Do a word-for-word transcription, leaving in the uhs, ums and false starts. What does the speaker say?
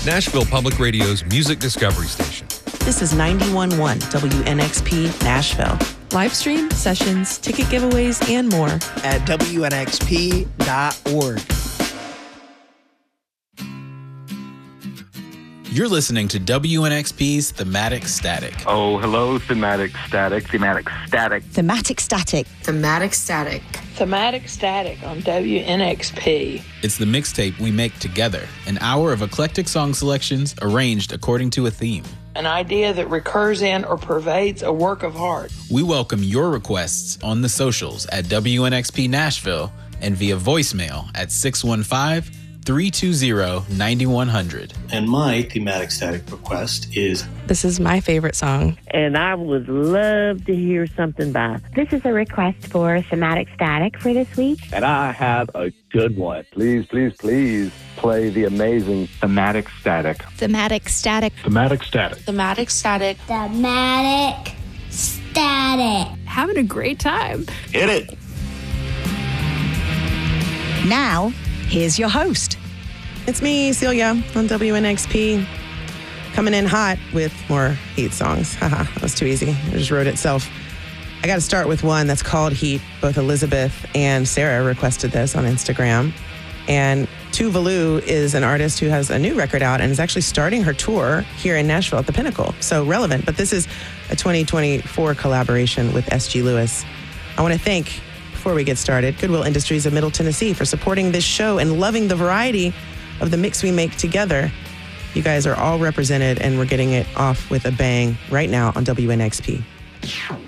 Nashville Public Radio's music discovery station. This is ninety-one point one W N X P Nashville. Live stream, sessions, ticket giveaways, and more at W N X P dot org. You're listening to W N X P's Thematic Static. Oh, hello, Thematic Static. Thematic Static. Thematic Static. Thematic Static. Thematic Static on W N X P. It's the mixtape we make together, an hour of eclectic song selections arranged according to a theme. An idea that recurs in or pervades a work of art. We welcome your requests on the socials at W N X P Nashville and via voicemail at six one five, three two zero, nine one zero zero. And my thematic static request is... This is my favorite song. And I would love to hear something by... This is a request for thematic static for this week. And I have a good one. Please, please, please play the amazing Thematic Static. Thematic Static. Thematic Static. Thematic Static. Thematic Static. Having a great time. Hit it. Now, here's your host. It's me, Celia, on W N X P. Coming in hot with more Heat songs. Haha, that was too easy. It just wrote itself. I got to start with one that's called Heat. Both Elizabeth and Sarah requested this on Instagram. And Tuvalu is an artist who has a new record out and is actually starting her tour here in Nashville at the Pinnacle. So relevant. But this is a twenty twenty-four collaboration with S G Lewis. I want to thank, before we get started, Goodwill Industries of Middle Tennessee for supporting this show and loving the variety of the mix we make together. You guys are all represented, and we're getting it off with a bang right now on W N X P.